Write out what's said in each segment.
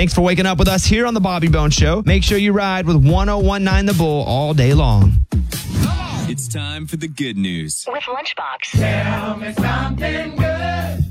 Thanks for waking up with us here on the Bobby Bones Show. Make sure you ride with 1019 The Bull all day long. It's time for the good news. With Lunchbox. Tell me something good.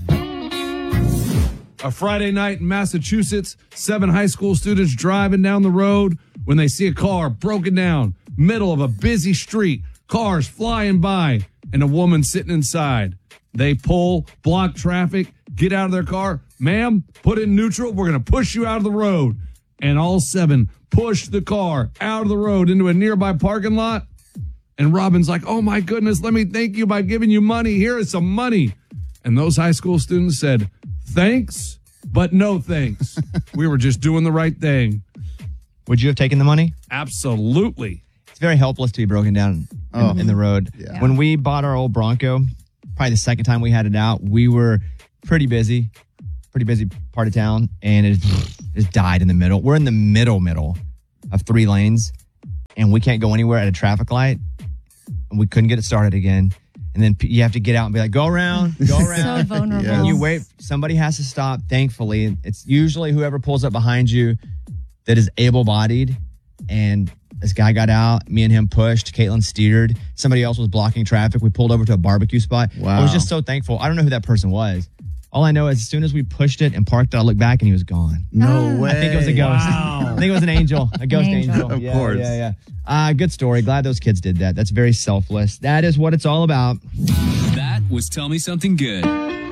A Friday night in Massachusetts, 7 high school students driving down the road when they see a car broken down, middle of a busy street, cars flying by, and a woman sitting inside. They pull, block traffic, get out of their car. Ma'am, put it in neutral. We're going to push you out of the road. And all 7 push the car out of the road into a nearby parking lot. And Robin's like, oh, my goodness, let me thank you by giving you money. Here is some money. And those high school students said, thanks, but no thanks. We were just doing the right thing. Would you have taken the money? Absolutely. It's very helpless to be broken down in the road. Yeah. When we bought our old Bronco, probably the second time we had it out, we were pretty busy part of town, and it just died in the middle. We're in the middle of 3 lanes, and we can't go anywhere at a traffic light, and we couldn't get it started again. And then you have to get out and be like, go around. So vulnerable. And you wait. Somebody has to stop, thankfully. It's usually whoever pulls up behind you that is able-bodied. And this guy got out. Me and him pushed. Caitlin steered. Somebody else was blocking traffic. We pulled over to a barbecue spot. Wow. I was just so thankful. I don't know who that person was. All I know is as soon as we pushed it and parked it, I looked back and he was gone. No way. I think it was a ghost. I think it was an angel. A ghost angel. Of course. Yeah. Good story. Glad those kids did that. That's very selfless. That is what it's all about. That was Tell Me Something Good.